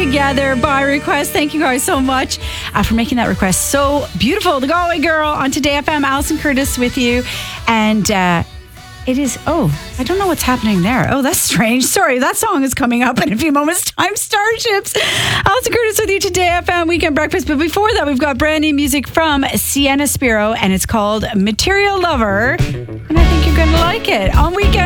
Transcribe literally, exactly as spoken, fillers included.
Together by request. Thank you guys so much uh, for making that request so beautiful. The Galway Girl on Today F M. Alison Curtis with you. And uh, it is, oh, I don't know what's happening there. Oh, that's strange. Sorry, that song is coming up in a few moments' time. Starships. Alison Curtis with you, Today F M Weekend Breakfast. But before that, we've got brand new music from Sienna Spiro, and it's called Material Lover. And I think you're going to like it on Weekend